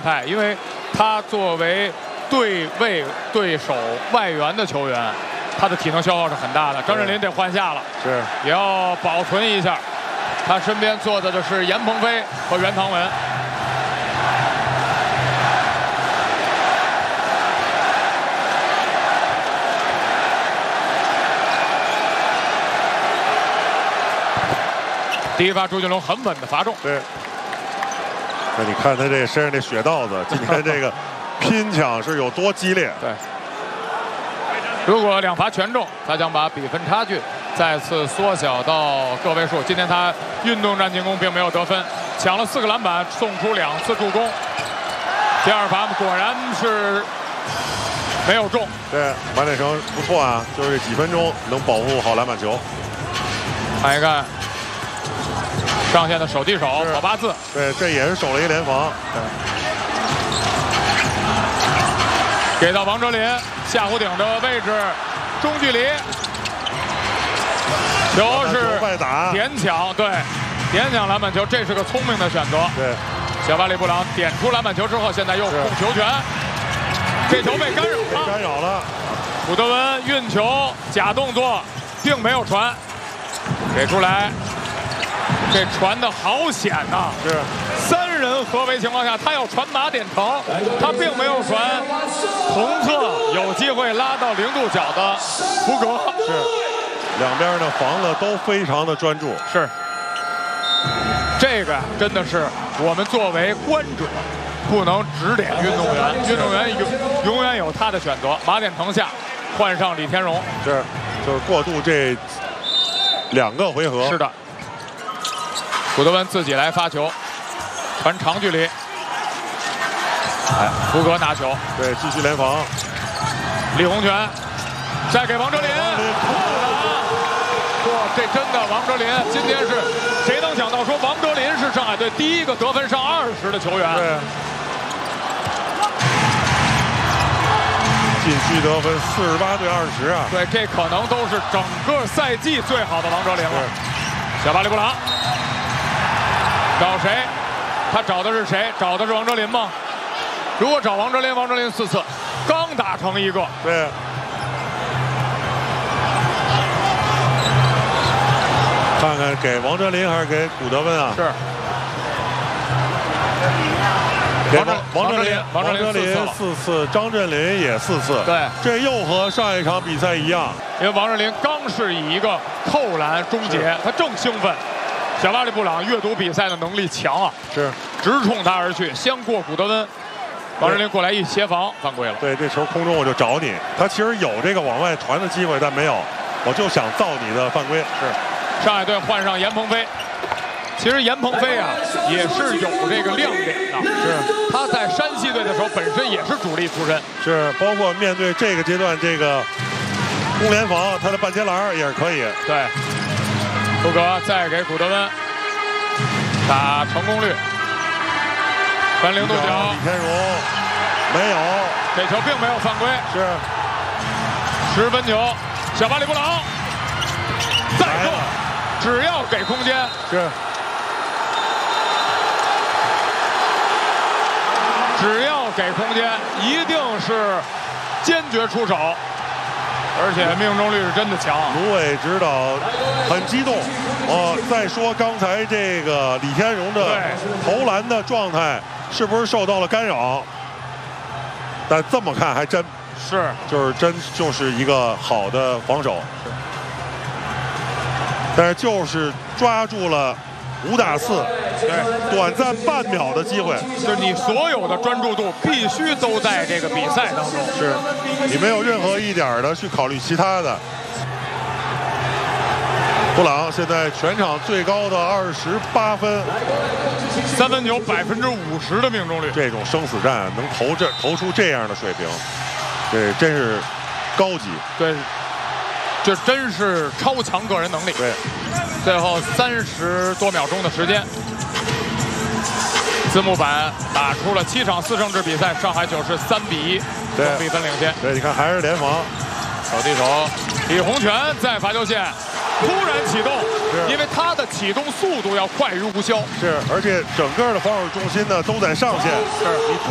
态，因为他作为对位对手外援的球员，他的体能消耗是很大的。张镇麟得换下了， 是也要保存一下。他身边坐的是严鹏飞和袁唐文。 第一发朱俊龙很稳的罚中， 对。那你看他这身上这血道子，今天这个拼抢是有多激烈？ 对。如果2罚全中，他将把比分差距再次缩小到个位数。今天他运动战进攻并没有得分，抢了4个篮板，送出2次助攻。第2罚果然是没有中。 对，马铁成不错啊，就是这几分钟能保护好篮板球。 看一看。 上线的手递手跑8字， 对，这也是守了一联防。 给到王哲林下弧顶的位置，中距离，球是点抢，对，点抢篮板球，这是个聪明的选择。 对， 小巴里布朗点出篮板球之后，现在又控球权，这球被干扰了。 干扰了。 古德温运球假动作，并没有传，给出来。 这传的好险呐！ 是 3人合围情况下，他要传马点成，他并没有传同侧有机会拉到0度角的福格。 是，两边的防的都非常的专注。 是，这个真的是我们作为观者不能指点运动员，运动员永远有他的选择。马点腾下换上李天荣， 是，就是过渡这2个回合。 是的。 古德温自己来发球，传长距离。哎，福格拿球， 对，继续联防。 李洪权，再给王哲林。哇，这真的王哲林，今天是谁能想到说王哲林是上海队第1个得分上20的球员？ 对。禁区得分48对20啊！ 对，这可能都是整个赛季最好的王哲林了。小巴里布朗。 找谁？他找的是谁？找的是王哲林吗？如果找王哲林，王哲林4次，刚打成1个。 对。看看给王哲林还是给古德温啊？ 是。 给王哲林4次，张镇麟也4次。 对， 这又和上一场比赛一样， 因为王哲林刚是以一个扣篮终结，他正兴奋。 小巴里布朗阅读比赛的能力强啊， 是直冲他而去，先过古德温，王哲林过来一协防，犯规了。 对，这球空中我就找你，他其实有这个往外传的机会，但没有，我就想造你的犯规。 是，上海队换上严鹏飞，其实严鹏飞啊也是有这个亮点的， 是他在山西队的时候本身也是主力出身， 是包括面对这个阶段这个攻联防，他的半截篮也是可以。 对。 福格再给古德温打成功率，传0度角。 李天荣没有， 这球并没有犯规。 是 10分球，小巴里布朗再中，只要给空间。 是， 只要给空间，一定是坚决出手。 而且命中率是真的强， 卢伟指导很激动。再说刚才这个李天荣的投篮的状态是不是受到了干扰？但这么看还真是， 就是一个好的防守。但是就是抓住了5打4，对，短暂半秒的机会， 就是你所有的专注度必须都在这个比赛当中， 是你没有任何一点的去考虑其他的。布朗现在全场最高的28分 ，3分球50%的命中率， 这种生死战能投出这样的水平，这真是高级。 对，这真是超强个人能力。 对。 最后30多秒钟的时间，字幕版打出了7场4胜制比赛，上海93比1，总比分领先。 对，你看还是联防， 手递手，李洪权在罚球线突然启动，因为他的启动速度要快于吴潇。 是，而且整个的防守重心呢都在上线。 是， 你